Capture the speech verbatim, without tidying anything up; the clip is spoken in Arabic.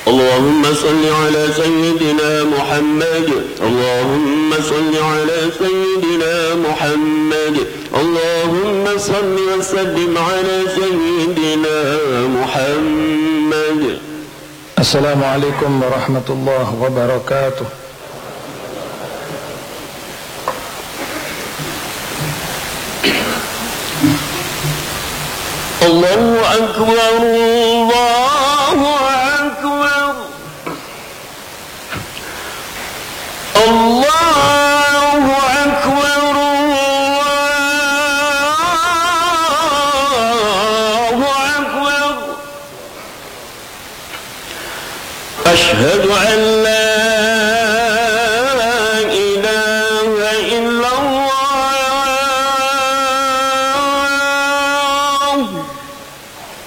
اللهم صل على سيدنا محمد اللهم صل على سيدنا محمد اللهم صل وسلم على سيدنا محمد. السلام عليكم ورحمة الله وبركاته. الله أكبر الله أكبر الله أكبر الله أكبر. أشهد أن